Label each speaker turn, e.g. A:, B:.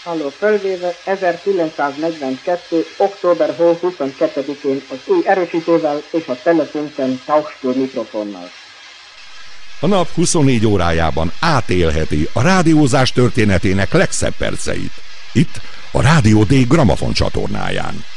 A: Halló, fölvéve 1942. október 22-én az új erősítővel és a telefonten Tauschspur mikrofonnal.
B: A nap 24 órájában átélheti a rádiózás történetének legszebb perceit. Itt a Rádió D Gramafon csatornáján.